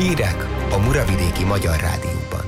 Hírek a Muravidéki Magyar Rádióban.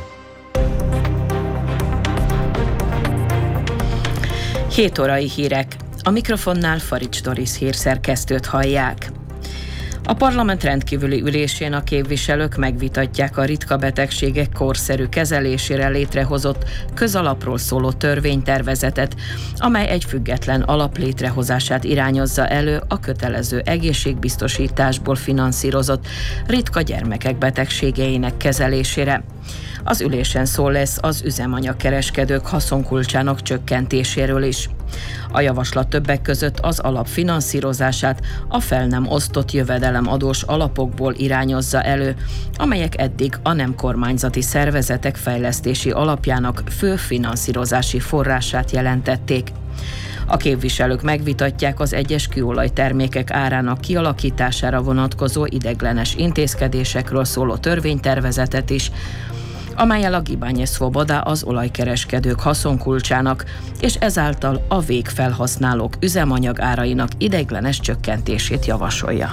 7 órai hírek. A mikrofonnál Farics Doris hírszerkesztőt hallják. A parlament rendkívüli ülésén a képviselők megvitatják a ritka betegségek korszerű kezelésére létrehozott közalapról szóló törvénytervezetet, amely egy független alap létrehozását irányozza elő a kötelező egészségbiztosításból finanszírozott ritka gyermekek betegségeinek kezelésére. Az ülésen szó lesz az üzemanyagkereskedők haszonkulcsának csökkentéséről is. A javaslat többek között az alap finanszírozását a fel nem osztott jövedelemadós alapokból irányozza elő, amelyek eddig a nem kormányzati szervezetek fejlesztési alapjának fő finanszírozási forrását jelentették. A képviselők megvitatják az egyes kőolajtermékek árának kialakítására vonatkozó ideiglenes intézkedésekről szóló törvénytervezetet is, amellyel a Ibáñez Swoboda az olajkereskedők haszonkulcsának és ezáltal a végfelhasználók üzemanyag árainak ideiglenes csökkentését javasolja.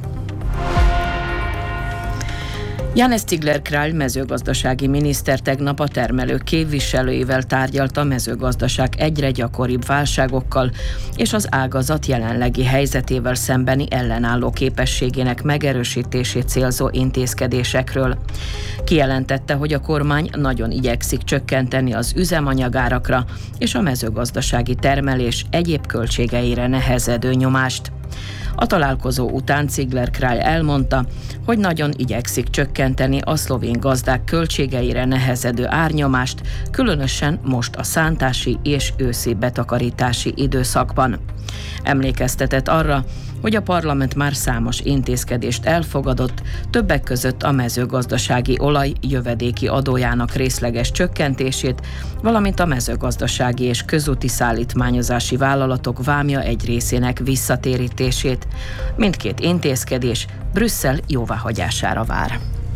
Janez Cigler-Král mezőgazdasági miniszter tegnap a termelők képviselőivel tárgyalt a mezőgazdaság egyre gyakoribb válságokkal és az ágazat jelenlegi helyzetével szembeni ellenálló képességének megerősítését célzó intézkedésekről. Kijelentette, hogy a kormány nagyon igyekszik csökkenteni az üzemanyagárakra és a mezőgazdasági termelés egyéb költségeire nehezedő nyomást. A találkozó után Cigler-Král elmondta, hogy nagyon igyekszik csökkenteni a szlovén gazdák költségeire nehezedő árnyomást, különösen most a szántási és őszi betakarítási időszakban. Emlékeztetett arra, hogy a parlament már számos intézkedést elfogadott, többek között a mezőgazdasági olaj jövedéki adójának részleges csökkentését, valamint a mezőgazdasági és közúti szállítmányozási vállalatok vámja egy részének visszatérítését. Mindkét intézkedés Brüsszel jóváhagyására vár.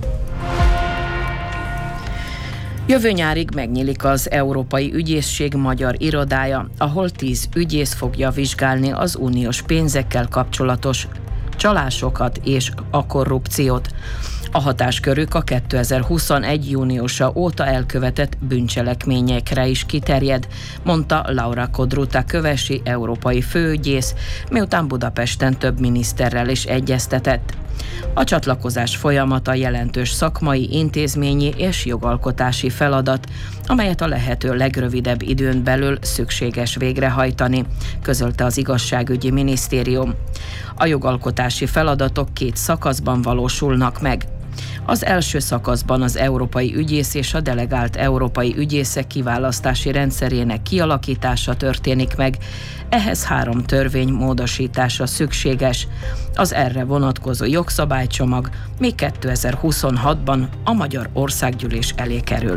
Jövő nyárig megnyílik az Európai Ügyészség magyar irodája, ahol 10 ügyész fogja vizsgálni az uniós pénzekkel kapcsolatos csalásokat és a korrupciót. A hatáskörük a 2021. júniusa óta elkövetett bűncselekményekre is kiterjed, mondta Laura Codruta kövesi európai főügyész, miután Budapesten több miniszterrel is egyeztetett. A csatlakozás folyamata jelentős szakmai, intézményi és jogalkotási feladat, amelyet a lehető legrövidebb időn belül szükséges végrehajtani, közölte az Igazságügyi Minisztérium. A jogalkotási feladatok 2 szakaszban valósulnak meg. Az első szakaszban az európai ügyész és a delegált európai ügyészek kiválasztási rendszerének kialakítása történik meg, ehhez 3 törvény módosítása szükséges. Az erre vonatkozó jogszabálycsomag még 2026-ban a Magyar Országgyűlés elé kerül.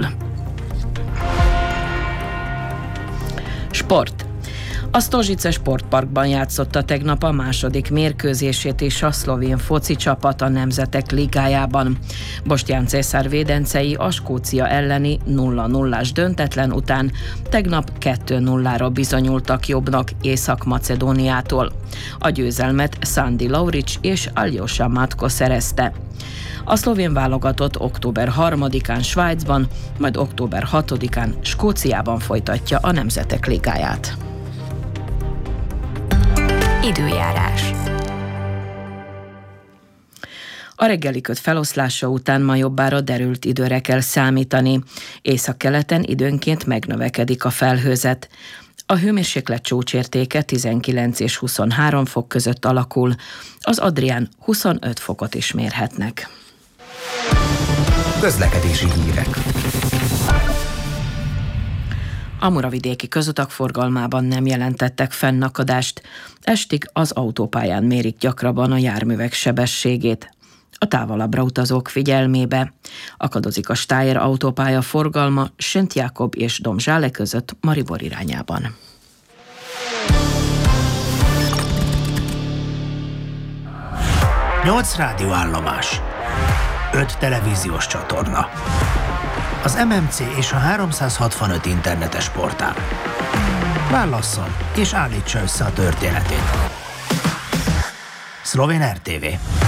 Sport. A Stožice sportparkban játszotta tegnap a második mérkőzését is a szlovén foci csapat a Nemzetek Ligájában. Boštjan Cészár védencei a Skócia elleni 0-0-ás döntetlen után tegnap 2-0-ra bizonyultak jobbnak Észak-Macedóniától. A győzelmet Sandi Lauric és Aljosa Matko szerezte. A szlovén válogatott október 3-án Svájcban, majd október 6-án Skóciában folytatja a Nemzetek Ligáját. Időjárás. A reggeli köd feloszlása után ma jobbára derült időre kell számítani. Északkeleten időnként megnövekedik a felhőzet. A hőmérséklet csúcsértéke 19 és 23 fok között alakul. Az Adrián 25 fokot is mérhetnek. Közlekedési hírek. A muravidéki közutak forgalmában nem jelentettek fennakadást. Estig az autópályán mérik gyakrabban a járművek sebességét. A távolabbra utazók figyelmébe akadozik a Steyr autópálya forgalma Szent Jákob és Domzsále között Maribor irányában. Nyolc rádióállomás, 5 televíziós csatorna, az MMC és a 365 internetes portál. Válasszon és állítsa össze a történetét. Szlovén RTV.